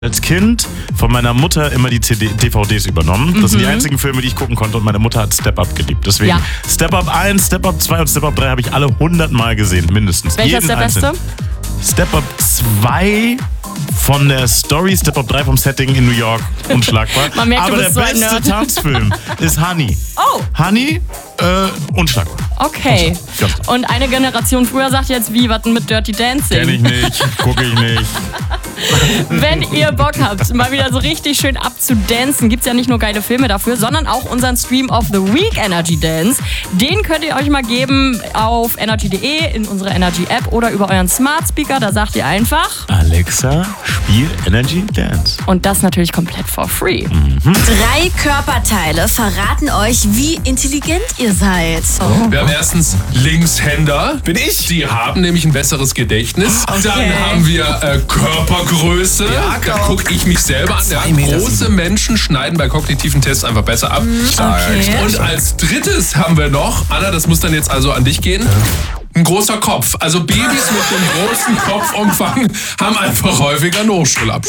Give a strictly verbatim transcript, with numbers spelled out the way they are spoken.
Als Kind von meiner Mutter immer die C D, D V Ds übernommen. Das mhm. sind die einzigen Filme, die ich gucken konnte, und meine Mutter hat Step Up geliebt. Deswegen ja. Step Up eins, Step Up zwei und Step Up drei habe ich alle hundert Mal gesehen, mindestens. Welcher ist der einzelnen. Beste? Step Up zwei von der Story, Step Up drei vom Setting in New York, unschlagbar. Man merkt, aber du der bist beste so ein Tanzfilm ist Honey. Oh! Honey, äh, unschlagbar. Okay. Und eine Generation früher sagt jetzt, wie, was denn mit Dirty Dancing? Kenn ich nicht, gucke ich nicht. Wenn ihr Bock habt, mal wieder so richtig schön abzudancen, gibt's ja nicht nur geile Filme dafür, sondern auch unseren Stream of the Week Energy Dance. Den könnt ihr euch mal geben auf energy punkt de, in unserer Energy App oder über euren Smart Speaker. Da sagt ihr einfach: Alexa, spiel Energy Dance. Und das natürlich komplett for free. Mhm. Drei Körperteile verraten euch, wie intelligent ihr seid. Oh. Wir haben erstens Linkshänder. Bin ich? Die haben nämlich ein besseres Gedächtnis. Okay. Dann haben wir äh, Körpergröße. Ja, da gucke ich mich selber an. Ja, große Menschen schneiden bei kognitiven Tests einfach besser ab. Okay. Und als drittes haben wir noch, Anna, das muss dann jetzt also an dich gehen, ein großer Kopf. Also Babys mit dem großen Kopfumfang haben einfach häufiger einen Hochschulabschluss.